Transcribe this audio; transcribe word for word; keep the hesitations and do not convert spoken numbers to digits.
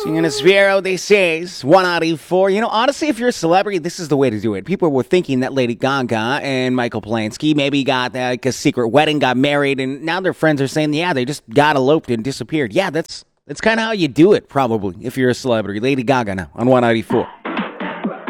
Seeing as Vero, they say, one out of four. You know, honestly, if you're a celebrity, this is the way to do it. People were thinking that Lady Gaga and Michael Polanski maybe got uh, like a secret wedding, got married, and now their friends are saying, yeah, they just got eloped and disappeared. Yeah, that's that's kind of how you do it, probably, if you're a celebrity. Lady Gaga now on one ninety-four.